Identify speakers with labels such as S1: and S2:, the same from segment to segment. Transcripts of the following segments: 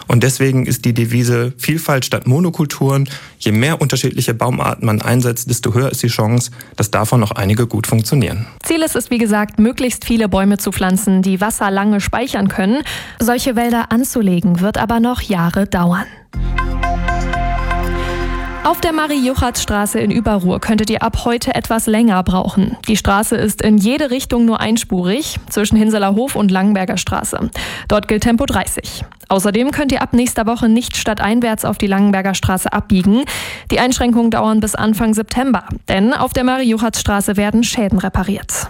S1: Und deswegen ist die Devise Vielfalt statt Monokulturen. Je mehr unterschiedliche Baumarten man einsetzt, desto höher ist die Chance, dass davon noch einige gut funktionieren.
S2: Ziel ist es, wie gesagt, möglichst viele Bäume zu pflanzen, die Wasser lange speichern können. Solche Wälder anzulegen, wird aber noch Jahre dauern. Auf der Marie-Juchatz-Straße in Überruhr könntet ihr ab heute etwas länger brauchen. Die Straße ist in jede Richtung nur einspurig, zwischen Hinseler Hof und Langenberger Straße. Dort gilt Tempo 30. Außerdem könnt ihr ab nächster Woche nicht stadteinwärts auf die Langenberger Straße abbiegen. Die Einschränkungen dauern bis Anfang September, denn auf der Marie-Juchatz-Straße werden Schäden repariert.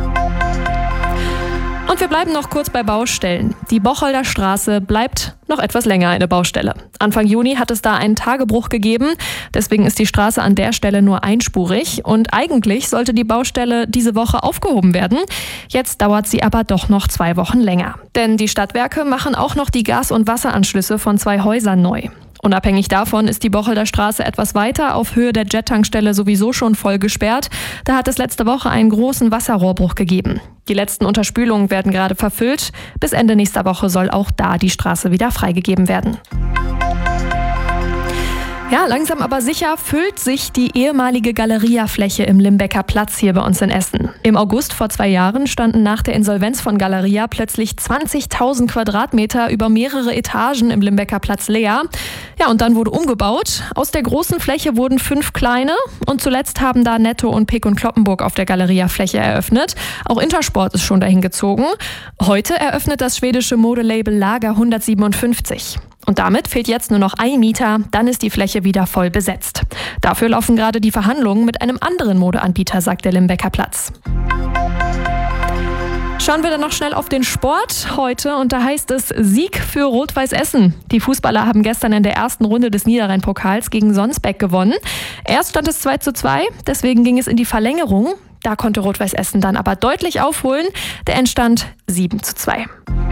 S2: Und wir bleiben noch kurz bei Baustellen. Die Bocholder Straße bleibt noch etwas länger eine Baustelle. Anfang Juni hat es da einen Tagebruch gegeben. Deswegen ist die Straße an der Stelle nur einspurig. Und eigentlich sollte die Baustelle diese Woche aufgehoben werden. Jetzt dauert sie aber doch noch 2 Wochen länger. Denn die Stadtwerke machen auch noch die Gas- und Wasseranschlüsse von 2 Häusern neu. Unabhängig davon ist die Bocholder Straße etwas weiter auf Höhe der Jet-Tankstelle sowieso schon voll gesperrt. Da hat es letzte Woche einen großen Wasserrohrbruch gegeben. Die letzten Unterspülungen werden gerade verfüllt. Bis Ende nächster Woche soll auch da die Straße wieder freigegeben werden. Ja, langsam aber sicher füllt sich die ehemalige Galeria-Fläche im Limbecker Platz hier bei uns in Essen. Im August vor 2 Jahren standen nach der Insolvenz von Galeria plötzlich 20.000 Quadratmeter über mehrere Etagen im Limbecker Platz leer. Ja, und dann wurde umgebaut. Aus der großen Fläche wurden 5 kleine und zuletzt haben da Netto und Pick und Kloppenburg auf der Galeria-Fläche eröffnet. Auch Intersport ist schon dahin gezogen. Heute eröffnet das schwedische Modelabel Lager 157. Und damit fehlt jetzt nur noch ein Mieter, dann ist die Fläche wieder voll besetzt. Dafür laufen gerade die Verhandlungen mit einem anderen Modeanbieter, sagt der Limbecker Platz. Schauen wir dann noch schnell auf den Sport heute und da heißt es Sieg für Rot-Weiß Essen. Die Fußballer haben gestern in der ersten Runde des Niederrhein-Pokals gegen Sonsbeck gewonnen. Erst stand es 2:2, deswegen ging es in die Verlängerung. Da konnte Rot-Weiß Essen dann aber deutlich aufholen. Der Endstand 7:2.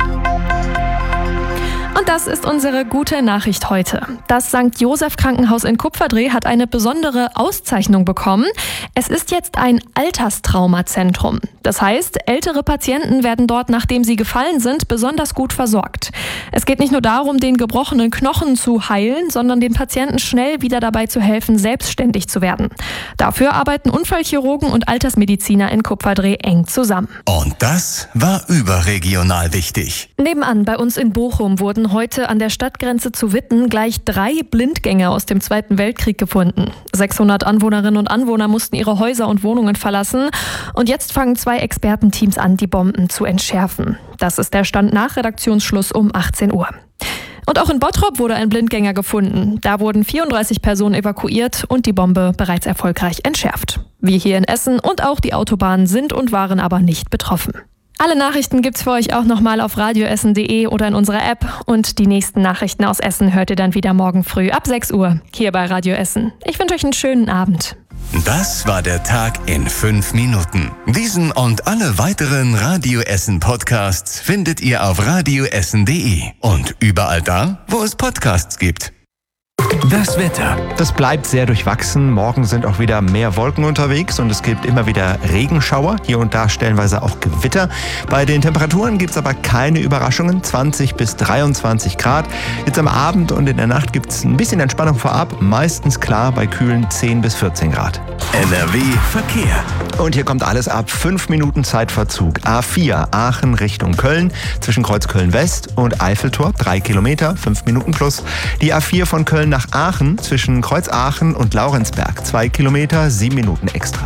S2: Und das ist unsere gute Nachricht heute. Das St. Joseph Krankenhaus in Kupferdreh hat eine besondere Auszeichnung bekommen. Es ist jetzt ein Alterstraumazentrum. Das heißt, ältere Patienten werden dort, nachdem sie gefallen sind, besonders gut versorgt. Es geht nicht nur darum, den gebrochenen Knochen zu heilen, sondern den Patienten schnell wieder dabei zu helfen, selbstständig zu werden. Dafür arbeiten Unfallchirurgen und Altersmediziner in Kupferdreh eng zusammen.
S3: Und das war überregional wichtig.
S2: Nebenan bei uns in Bochum wurden heute an der Stadtgrenze zu Witten gleich 3 Blindgänger aus dem Zweiten Weltkrieg gefunden. 600 Anwohnerinnen und Anwohner mussten ihre Häuser und Wohnungen verlassen. Und jetzt fangen 2 Expertenteams an, die Bomben zu entschärfen. Das ist der Stand nach Redaktionsschluss um 18 Uhr. Und auch in Bottrop wurde ein Blindgänger gefunden. Da wurden 34 Personen evakuiert und die Bombe bereits erfolgreich entschärft. Wir hier in Essen und auch die Autobahnen sind und waren aber nicht betroffen. Alle Nachrichten gibt's für euch auch nochmal auf radioessen.de oder in unserer App. Und die nächsten Nachrichten aus Essen hört ihr dann wieder morgen früh ab 6 Uhr hier bei Radio Essen. Ich wünsche euch einen schönen Abend.
S3: Das war der Tag in 5 Minuten. Diesen und alle weiteren Radio Essen Podcasts findet ihr auf radioessen.de und überall da, wo es Podcasts gibt. Das Wetter.
S4: Das bleibt sehr durchwachsen. Morgen sind auch wieder mehr Wolken unterwegs und es gibt immer wieder Regenschauer. Hier und da stellenweise auch Gewitter. Bei den Temperaturen gibt es aber keine Überraschungen. 20 bis 23 Grad. Jetzt am Abend und in der Nacht gibt es ein bisschen Entspannung vorab. Meistens klar bei kühlen 10 bis 14 Grad.
S3: NRW Verkehr.
S4: Und hier kommt alles ab 5 Minuten Zeitverzug. A4 Aachen Richtung Köln zwischen Kreuzköln West und Eiffeltor 3 Kilometer, 5 Minuten plus. Die A4 von Köln nach Aachen zwischen Kreuzaachen und Laurenzberg 2 Kilometer, 7 Minuten extra.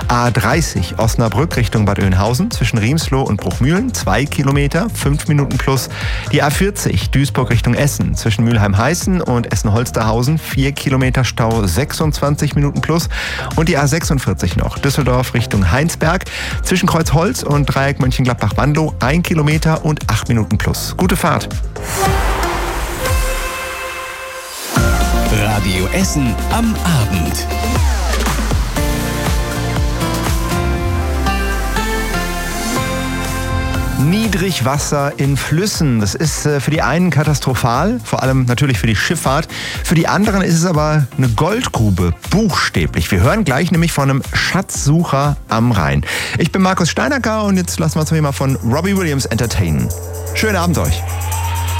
S4: A30 Osnabrück Richtung Bad Oeynhausen zwischen Riemsloh und Bruchmühlen 2 Kilometer, 5 Minuten plus. Die A40 Duisburg Richtung Essen zwischen Mülheim-Heißen und Essen-Holsterhausen 4 Kilometer Stau, 26 Minuten plus. Und die A46 noch Düsseldorf Richtung Heinsberg zwischen Kreuzholz und Dreieck Mönchengladbach-Wandow 1 Kilometer und 8 Minuten plus. Gute Fahrt.
S3: Radio Essen am Abend.
S4: Niedrigwasser in Flüssen, das ist für die einen katastrophal, vor allem natürlich für die Schifffahrt. Für die anderen ist es aber eine Goldgrube, buchstäblich. Wir hören gleich nämlich von einem Schatzsucher am Rhein. Ich bin Markus Steinacker und jetzt lassen wir uns mal von Robbie Williams entertainen. Schönen Abend euch.